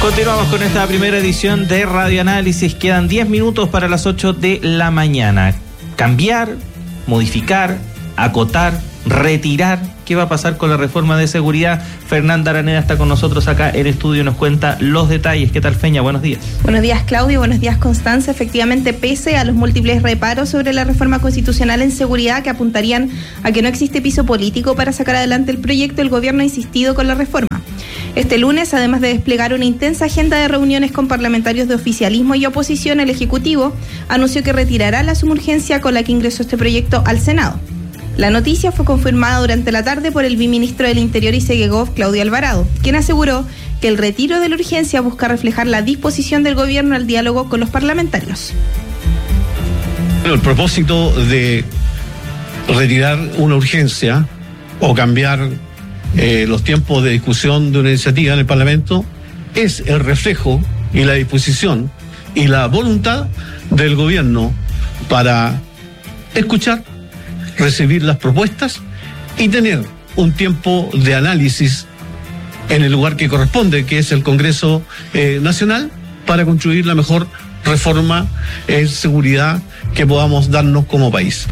Continuamos con esta primera edición de Radio Análisis. Quedan 10 minutos para las 8 de la mañana. Cambiar, modificar, acotar, retirar. ¿Qué va a pasar con la reforma de seguridad? Fernanda Araneda está con nosotros acá en estudio y nos cuenta los detalles. ¿Qué tal, Feña? Buenos días. Buenos días, Claudio. Buenos días, Constanza. Efectivamente, pese a los múltiples reparos sobre la reforma constitucional en seguridad que apuntarían a que no existe piso político para sacar adelante el proyecto, el gobierno ha insistido con la reforma. Este lunes, además de desplegar una intensa agenda de reuniones con parlamentarios de oficialismo y oposición, el Ejecutivo anunció que retirará la sumurgencia con la que ingresó este proyecto al Senado. La noticia fue confirmada durante la tarde por el viceministro del Interior y Segegov, Claudio Alvarado, quien aseguró que el retiro de la urgencia busca reflejar la disposición del gobierno al diálogo con los parlamentarios. El propósito de retirar una urgencia o cambiar los tiempos de discusión de una iniciativa en el Parlamento es el reflejo y la disposición y la voluntad del gobierno para escuchar, recibir las propuestas y tener un tiempo de análisis en el lugar que corresponde, que es el Congreso Nacional, para construir la mejor reforma en seguridad que podamos darnos como país.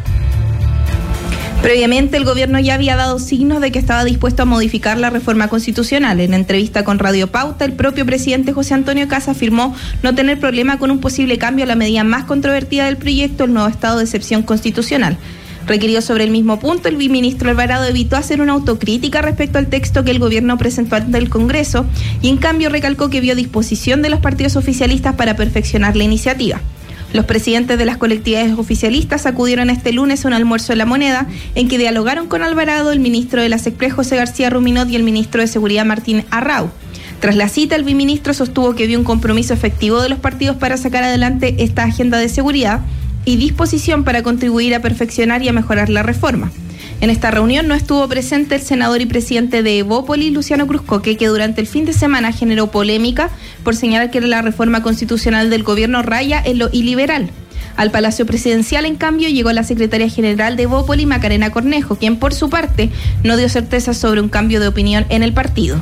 Previamente, el gobierno ya había dado signos de que estaba dispuesto a modificar la reforma constitucional. En entrevista con Radio Pauta, el propio presidente José Antonio Kast afirmó no tener problema con un posible cambio a la medida más controvertida del proyecto, el nuevo estado de excepción constitucional. Requerido sobre el mismo punto, el viceministro Alvarado evitó hacer una autocrítica respecto al texto que el gobierno presentó ante el Congreso y en cambio recalcó que vio disposición de los partidos oficialistas para perfeccionar la iniciativa. Los presidentes de las colectividades oficialistas acudieron este lunes a un almuerzo en La Moneda en que dialogaron con Alvarado, el ministro de la SECPRES, José García Ruminot, y el ministro de Seguridad, Martín Arrau. Tras la cita, el viceministro sostuvo que vio un compromiso efectivo de los partidos para sacar adelante esta agenda de seguridad y disposición para contribuir a perfeccionar y a mejorar la reforma. En esta reunión no estuvo presente el senador y presidente de Evópolis, Luciano Cruzcoque, que durante el fin de semana generó polémica por señalar que la reforma constitucional del gobierno raya en lo iliberal. Al Palacio Presidencial, en cambio, llegó la secretaria general de Evópolis, Macarena Cornejo, quien por su parte no dio certeza sobre un cambio de opinión en el partido.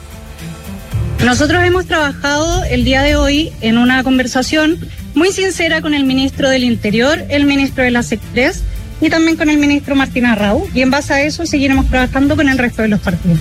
Nosotros hemos trabajado el día de hoy en una conversación muy sincera con el ministro del Interior, el ministro de la SECPRES y también con el ministro Martín Arrau, y en base a eso seguiremos trabajando con el resto de los partidos.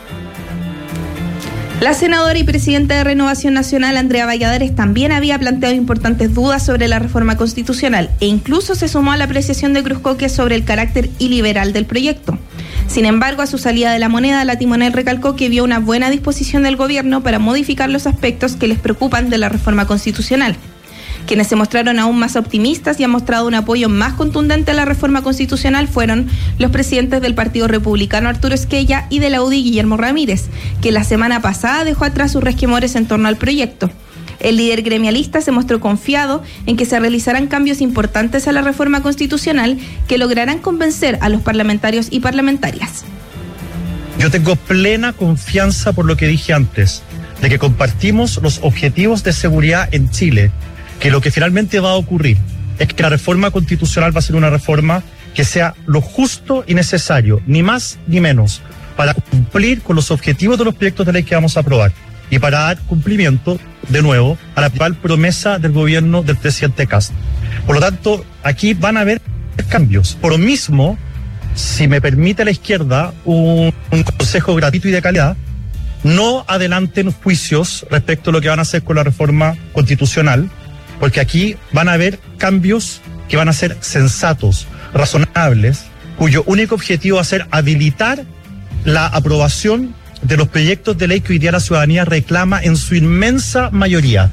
La senadora y presidenta de Renovación Nacional, Andrea Valladares, también había planteado importantes dudas sobre la reforma constitucional e incluso se sumó a la apreciación de Cruzcoque sobre el carácter iliberal del proyecto. Sin embargo, a su salida de La Moneda, la timonel recalcó que vio una buena disposición del gobierno para modificar los aspectos que les preocupan de la reforma constitucional. Quienes se mostraron aún más optimistas y han mostrado un apoyo más contundente a la reforma constitucional fueron los presidentes del Partido Republicano, Arturo Esquella, y de la UDI, Guillermo Ramírez, que la semana pasada dejó atrás sus resquemores en torno al proyecto. El líder gremialista se mostró confiado en que se realizarán cambios importantes a la reforma constitucional que lograrán convencer a los parlamentarios y parlamentarias. Yo tengo plena confianza por lo que dije antes, de que compartimos los objetivos de seguridad en Chile, que lo que finalmente va a ocurrir es que la reforma constitucional va a ser una reforma que sea lo justo y necesario, ni más ni menos, para cumplir con los objetivos de los proyectos de ley que vamos a aprobar y para dar cumplimiento, de nuevo, a la principal promesa del gobierno del presidente Kast. Por lo tanto, aquí van a haber cambios. Por lo mismo, si me permite la izquierda un consejo gratuito y de calidad, no adelanten juicios respecto a lo que van a hacer con la reforma constitucional, porque aquí van a haber cambios que van a ser sensatos, razonables, cuyo único objetivo va a ser habilitar la aprobación de los proyectos de ley que hoy día la ciudadanía reclama en su inmensa mayoría.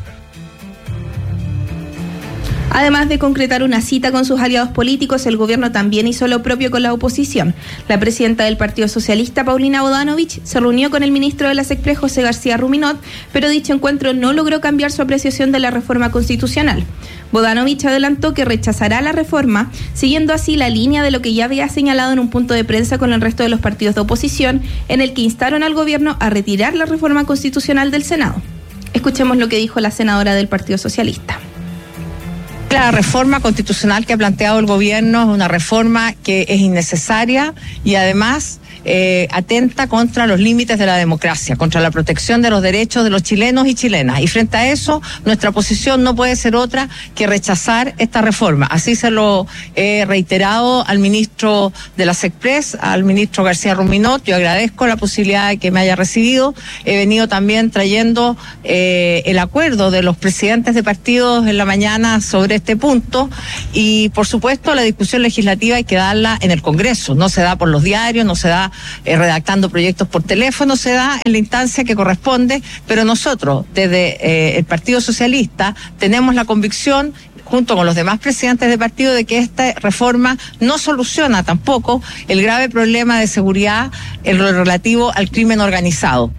Además de concretar una cita con sus aliados políticos, el gobierno también hizo lo propio con la oposición. La presidenta del Partido Socialista, Paulina Bodanovich, se reunió con el ministro de la SECPRES, José García Ruminot, pero dicho encuentro no logró cambiar su apreciación de la reforma constitucional. Bodanovich adelantó que rechazará la reforma, siguiendo así la línea de lo que ya había señalado en un punto de prensa con el resto de los partidos de oposición, en el que instaron al gobierno a retirar la reforma constitucional del Senado. Escuchemos lo que dijo la senadora del Partido Socialista. La reforma constitucional que ha planteado el gobierno es una reforma que es innecesaria y además atenta contra los límites de la democracia, contra la protección de los derechos de los chilenos y chilenas. Y frente a eso, nuestra posición no puede ser otra que rechazar esta reforma. Así se lo he reiterado al ministro de la SECPRES, al ministro García Ruminot. Yo agradezco la posibilidad de que me haya recibido. He venido también trayendo el acuerdo de los presidentes de partidos en la mañana sobre este punto, y por supuesto la discusión legislativa hay que darla en el Congreso. No se da por los diarios, no se da redactando proyectos por teléfono, se da en la instancia que corresponde, pero nosotros desde el Partido Socialista tenemos la convicción, junto con los demás presidentes de partido, de que esta reforma no soluciona tampoco el grave problema de seguridad en lo relativo al crimen organizado.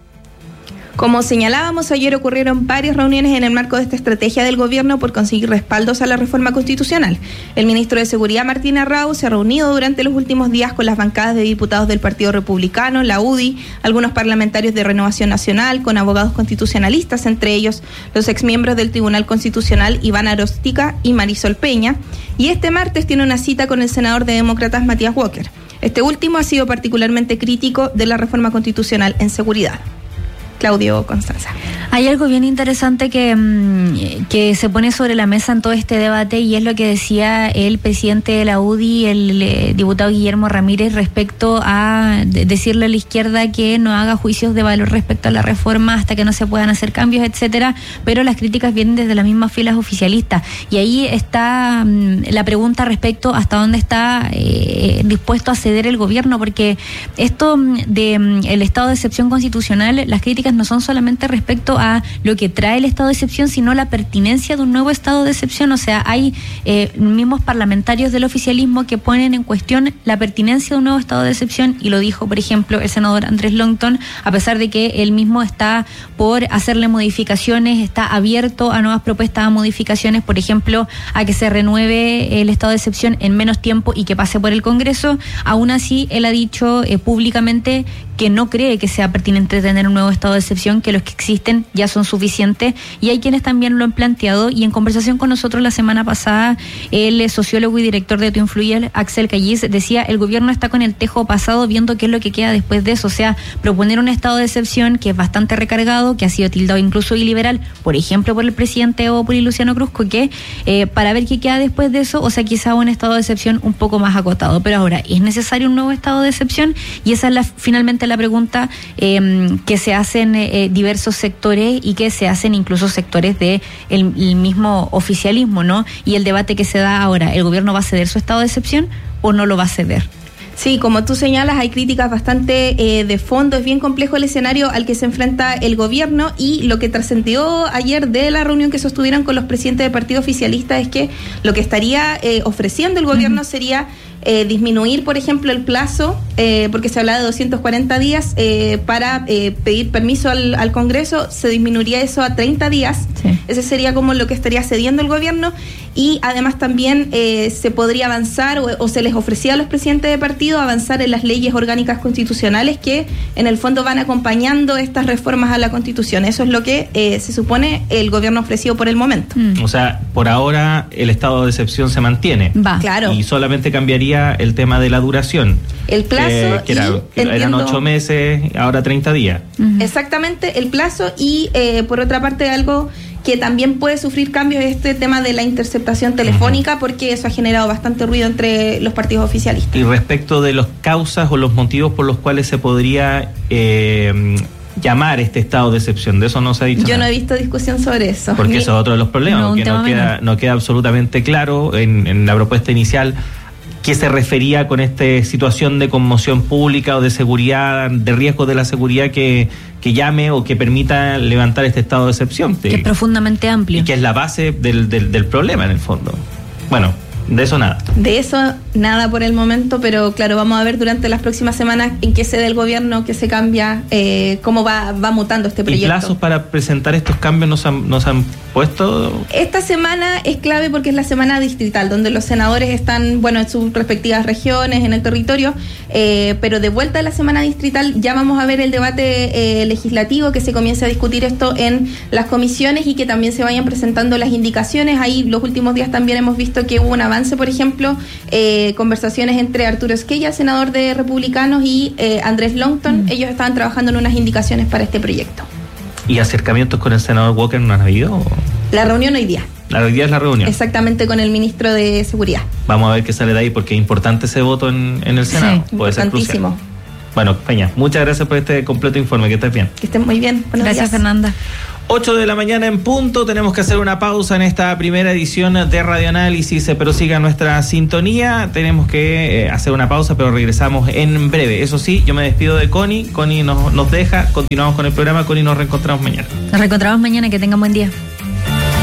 Como señalábamos, ayer ocurrieron varias reuniones en el marco de esta estrategia del gobierno por conseguir respaldos a la reforma constitucional. El ministro de Seguridad, Martín Arrau, se ha reunido durante los últimos días con las bancadas de diputados del Partido Republicano, la UDI, algunos parlamentarios de Renovación Nacional, con abogados constitucionalistas, entre ellos los exmiembros del Tribunal Constitucional Iván Arostica y Marisol Peña, y este martes tiene una cita con el senador de Demócratas, Matías Walker. Este último ha sido particularmente crítico de la reforma constitucional en seguridad. Claudio, Constanza. Hay algo bien interesante que se pone sobre la mesa en todo este debate, y es lo que decía el presidente de la UDI, el diputado Guillermo Ramírez, respecto a decirle a la izquierda que no haga juicios de valor respecto a la reforma hasta que no se puedan hacer cambios, etcétera, pero las críticas vienen desde las mismas filas oficialistas, y ahí está la pregunta respecto hasta dónde está dispuesto a ceder el gobierno, porque esto el estado de excepción constitucional, las críticas no son solamente respecto a lo que trae el estado de excepción, sino la pertinencia de un nuevo estado de excepción. O sea, hay mismos parlamentarios del oficialismo que ponen en cuestión la pertinencia de un nuevo estado de excepción, y lo dijo, por ejemplo, el senador Andrés Longton, a pesar de que él mismo está por hacerle modificaciones, está abierto a nuevas propuestas, a modificaciones, por ejemplo, a que se renueve el estado de excepción en menos tiempo y que pase por el Congreso. Aún así, él ha dicho públicamente que no cree que sea pertinente tener un nuevo estado de excepción, que los que existen ya son suficientes, y hay quienes también lo han planteado. Y en conversación con nosotros la semana pasada, el sociólogo y director de Tu Influye, Axel Callis, decía: el gobierno está con el tejo pasado viendo qué es lo que queda después de eso. O sea, proponer un estado de excepción que es bastante recargado, que ha sido tildado incluso iliberal, por ejemplo por el presidente Opoli, Luciano Cruzco, que para ver qué queda después de eso, o sea, quizá un estado de excepción un poco más acotado. Pero ahora, ¿es necesario un nuevo estado de excepción? Y esa es finalmente la pregunta que se hacen diversos sectores, y que se hacen incluso sectores de el mismo oficialismo, ¿no? Y el debate que se da ahora, ¿el gobierno va a ceder su estado de excepción o no lo va a ceder? Sí, como tú señalas, hay críticas bastante de fondo. Es bien complejo el escenario al que se enfrenta el gobierno, y lo que trascendió ayer de la reunión que sostuvieron con los presidentes de partido oficialista es que lo que estaría ofreciendo el gobierno sería disminuir, por ejemplo, el plazo, porque se habla de 240 días para pedir permiso al Congreso. Se disminuiría eso a 30 días. Sí. Ese sería como lo que estaría cediendo el gobierno, y además también se podría avanzar, o se les ofrecía a los presidentes de partido avanzar en las leyes orgánicas constitucionales que en el fondo van acompañando estas reformas a la Constitución. Eso es lo que se supone el gobierno ofreció por el momento. O sea, por ahora el estado de excepción se mantiene. Va. Claro. Y solamente cambiaría el tema de la duración. El plazo. Eran 8 meses, ahora 30 días. Exactamente, el plazo. Y por otra parte, algo que también puede sufrir cambios es este tema de la interceptación telefónica, porque eso ha generado bastante ruido entre los partidos oficialistas. Y respecto de las causas o los motivos por los cuales se podría llamar este estado de excepción, de eso no se ha dicho Yo nada. No he visto discusión sobre eso. Porque eso es otro de los problemas, que no queda absolutamente claro en la propuesta inicial qué se refería con esta situación de conmoción pública o de seguridad, de riesgo de la seguridad que llame o que permita levantar este estado de excepción. Que es profundamente amplio. Y que es la base del problema en el fondo. Bueno, de eso nada. De eso nada por el momento, pero claro, vamos a ver durante las próximas semanas en qué cede el gobierno, qué se cambia, cómo va mutando este proyecto. ¿Y plazos para presentar estos cambios nos han puesto? Esta semana es clave porque es la semana distrital, donde los senadores están, en sus respectivas regiones, en el territorio, pero de vuelta a la semana distrital ya vamos a ver el debate legislativo, que se comience a discutir esto en las comisiones y que también se vayan presentando las indicaciones. Ahí los últimos días también hemos visto que hubo un avance avance, por ejemplo, conversaciones entre Arturo Esquella, senador de Republicanos, y Andrés Longton. Ellos estaban trabajando en unas indicaciones para este proyecto. ¿Y acercamientos con el senador Walker no han habido? La reunión hoy día. Hoy día es la reunión. Exactamente, con el ministro de Seguridad. Vamos a ver qué sale de ahí, porque es importante ese voto en el Senado. Sí, puede ser crucial. Bueno, Peña, muchas gracias por este completo informe. Que estés bien. Que estén muy bien. Buenos Gracias, días. Fernanda. 8 de la mañana en punto. Tenemos que hacer una pausa en esta primera edición de Radio Análisis, pero siga nuestra sintonía. Tenemos que hacer una pausa, pero regresamos en breve. Eso sí, yo me despido de Connie. Connie nos deja. Continuamos con el programa. Connie, nos reencontramos mañana. Nos reencontramos mañana. Que tengan buen día.